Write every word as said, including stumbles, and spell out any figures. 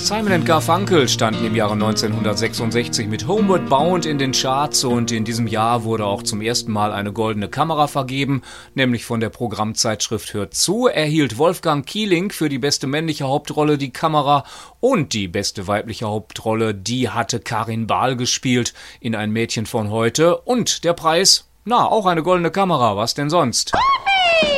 Simon and Garfunkel standen im Jahre neunzehnhundertsechsundsechzig mit Homeward Bound in den Charts und in diesem Jahr wurde auch zum ersten Mal eine goldene Kamera vergeben, nämlich von der Programmzeitschrift Hört zu, erhielt Wolfgang Kieling für die beste männliche Hauptrolle die Kamera und die beste weibliche Hauptrolle, die hatte Karin Bahl gespielt in Ein Mädchen von heute und der Preis, na, auch eine goldene Kamera, was denn sonst?